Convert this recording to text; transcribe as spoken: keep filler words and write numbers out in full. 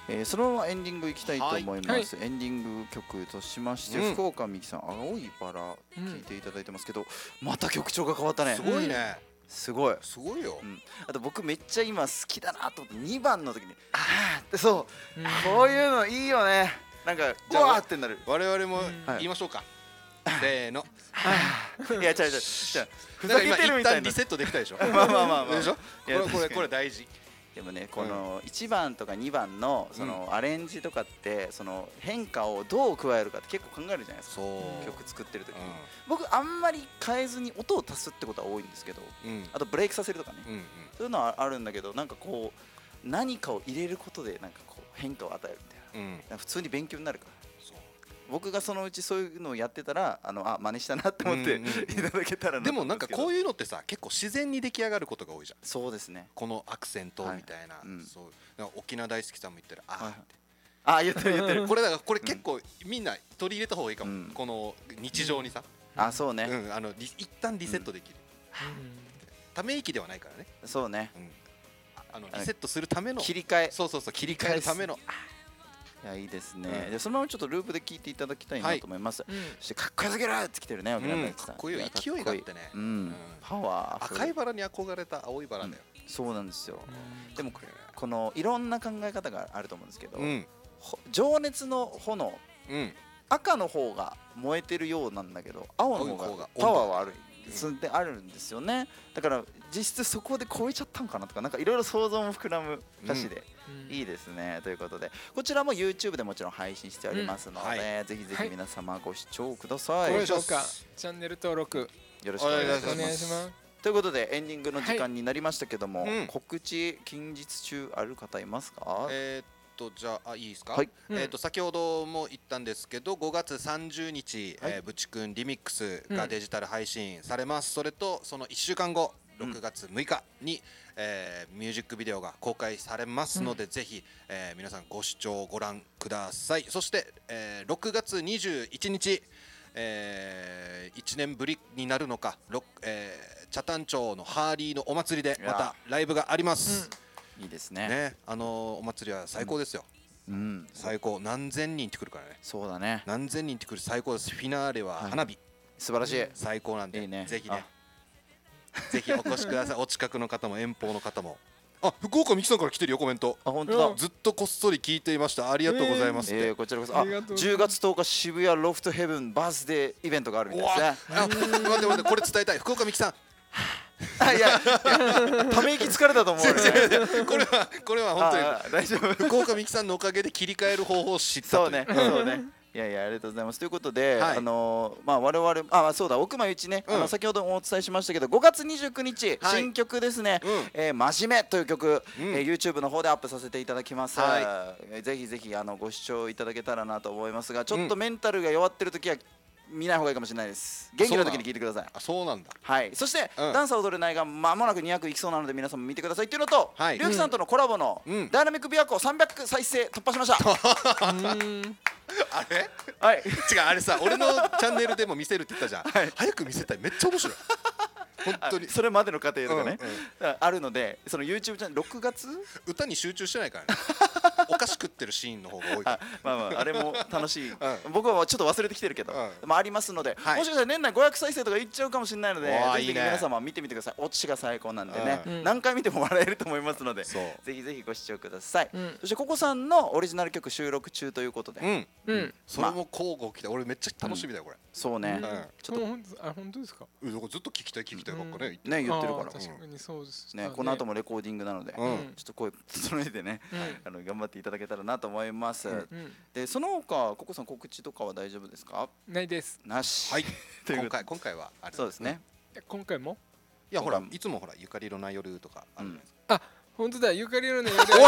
えー、そのままエンディングいきたいと思います、 はい、 エンディング曲としまして、うん、福岡美樹さん青いバラ聴いていただいてますけど、うん、また曲調が変わったね。 すごいね、 すごいすごいよ、 うん、あと僕めっちゃ今好きだなと思ってにばんの時にあーってそう、うん、こういうのいいよね。なんかうわーってなる。 我々も言いましょうか、うん、せーのいや違う違う違うふざけてるみたいな。 一旦リセットできたでしょ。 まあまあまあまあでしょ。これこれこれ大事。 でもね、このいちばんとかにばんのそのアレンジとかってその変化をどう加えるかって結構考えるじゃないですか、曲作ってる時に。僕あんまり変えずに音を足すってことは多いんですけど、あとブレイクさせるとかね、そういうのはあるんだけど、なんかこう何かを入れることでなんかこう変化を与えるみたいな、普通に勉強になるから。僕がそのうちそういうのをやってたらあのあ真似したなって思っていただけたらな。 でもなんかこういうのってさ結構自然に出来上がることが多いじゃん。 そうですね。 このアクセントみたいな、そう沖縄大好きさんも言ったらあってあ言ってる言ってる。 これだからこれ結構みんな取り入れた方がいいかも。この日常にさ。 あそうね。 あの一旦リセットできる。ため息ではないからね。 そうね。 あのリセットするための切り替え。 そうそうそう切り替えるための。 いやいいですね、うん、そのままちょっとループで聞いていただきたいなと思います、はい、そしてかっこよすぎるって来てるね、沖縄大好きさん、 かっこいいよ、勢いがあってね、 うん、パワー、 赤いバラに憧れた青いバラだよ、 うん、そうなんですよ、でもこのいろんな考え方があると思うんですけど、うん、情熱の炎、うん、赤の方が燃えてるようなんだけど青の方がパワーはあるであるんですよね。だから実質そこで超えちゃったんかなとか、なんかいろいろ想像も膨らむ歌詞で、うん、いいですね。ということでこちらも YouTube でもちろん配信しておりますので、うんはい、ぜひぜひ皆様ご視聴ください。 どうでしょうか。チャンネル登録よろしくお願いします。ということでエンディングの時間になりましたけども、はい、うん、告知近日中ある方いますか？ えーとじゃあいいですか、はい、えーと先ほども言ったんですけどごがつさんじゅうにち、はい、えー、ブチくんリミックスがデジタル配信されます、うん、それとそのいっしゅうかんごろくがつむいかに、えー、ミュージックビデオが公開されますので、うん、ぜひ、えー、皆さんご視聴ご覧ください。そして、えー、ろくがつにじゅういちにち、えー、いちねんぶりになるのか、えー、北谷町のハーリーのお祭りでまたライブがあります、 うん、いいですね。 ね、あのー、お祭りは最高ですよ、うんうん、最高。何千人ってくるからね。 そうだね、 何千人ってくる最高です。フィナーレは花火、はい、 素晴らしい、 最高なんで、いいね、ぜひねぜひお越しください。お近くの方も遠方の方も。あ、福岡美樹さんから来てるよコメント。 あ、本当だ。 ずっとこっそり聞いていました。ありがとうございますって、 えー、こちらこそ。あ、じゅうがつとおか渋谷ロフトヘブンバースデーイベントがあるみたいですね。 あ、待って待って、これ伝えたい。福岡美樹さんあ、いや、ため息疲れたと思う、ね、 これはこれは本当に大丈夫。 福岡美樹さんのおかげで切り替える方法を知ったという。 そうね、そうね。いやいや、ありがとうございます。ということで、はい、あのー、まあ我々、あ、そうだ、奥間ゆちね、うん、あの先ほどもお伝えしましたけどごがつにじゅうくにち、はい、新曲ですね、うん、えー、真面目という曲、うん、えー、YouTube の方でアップさせていただきます、はい、ぜひぜひあのご視聴いただけたらなと思いますが、ちょっとメンタルが弱ってる時は見ない方がいいかもしれないです。元気な時に聞いてください。 あ、そうなんだ。 はい。そして、うん、ダンサー踊れないが間もなくにひゃくいきそうなので皆さんも見てくださいっていうのと、はい、りゅうきさんとのコラボの、うん、ダイナミック琵琶湖さんびゃくさいせい突破しました。 あれ？ はい。 違う、あれさ、俺のチャンネルでも見せるって言ったじゃん。はい、早く見せたい。めっちゃ面白い。本当にそれまでの過程とかね、うんうん、あるので、その YouTube チャンネルろくがつ歌に集中してないからね。お菓子食ってるシーンの方が多いから。 あ、まあまああれも楽しい、うん、僕はちょっと忘れてきてるけど、うん、まあありますので、はい、もしかしたら年内ごひゃくさいせいとかいっちゃうかもしれないので、ぜひぜひ皆様見てみてください。オチが最高なんでね、うん、何回見ても笑えると思いますので、ぜひぜひご視聴ください、うん、そしてココさんのオリジナル曲収録中ということで、 うんうん、それも交互期待。俺めっちゃ楽しみだよこれ、うん、 そうね、うん、 ちょっとあ、本当ですか。 ずっと聞きたい聞きたいばっかね、 ね、言ってるから。 確かにそうですね。この後もレコーディングなので、ちょっと声整えてね、あの頑張っていただけたらなと思います。で、その他ココさん告知とかは大丈夫ですか？ ないです。 なし。 はい。今回今回はある。 そうですね。 今回も？ いやほらいつもほらゆかりのない夜とかあるじゃないですか。 あ、本当だ、ゆかりのない夜。